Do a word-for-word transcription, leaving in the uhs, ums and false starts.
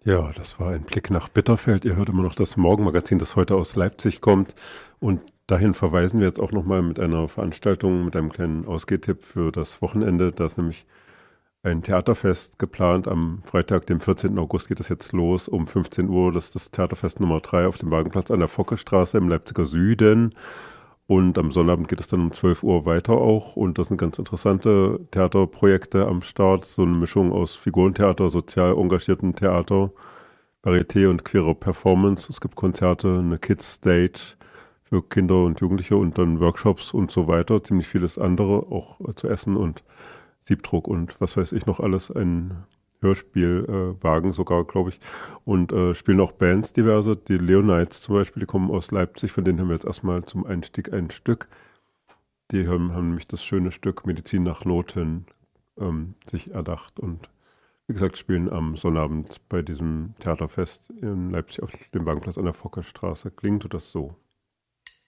Ja, das war ein Blick nach Bitterfeld. Ihr hört immer noch das Morgenmagazin, das heute aus Leipzig kommt. Und dahin verweisen wir jetzt auch nochmal mit einer Veranstaltung, mit einem kleinen Ausgehtipp für das Wochenende. Da ist nämlich ein Theaterfest geplant. Am Freitag, dem vierzehnten August, geht es jetzt los um fünfzehn Uhr. Das ist das Theaterfest Nummer drei auf dem Wagenplatz an der Fockestraße im Leipziger Süden. Und am Sonnabend geht es dann um zwölf Uhr weiter auch. Und das sind ganz interessante Theaterprojekte am Start. So eine Mischung aus Figurentheater, sozial engagiertem Theater, Varieté und queere Performance. Es gibt Konzerte, eine Kids Stage für Kinder und Jugendliche und dann Workshops und so weiter. Ziemlich vieles andere, auch äh, zu essen und Siebdruck und was weiß ich noch alles. Ein Hörspielwagen äh, Wagen sogar, glaube ich. Und äh, spielen auch Bands diverse. Die Leonites zum Beispiel, die kommen aus Leipzig. Von denen haben wir jetzt erstmal zum Einstieg ein Stück. Die haben, haben nämlich das schöne Stück Medizin nach Noten ähm, sich erdacht und wie gesagt, spielen am Sonnabend bei diesem Theaterfest in Leipzig auf dem Wagenplatz an der Fockerstraße. Klingt tut das so.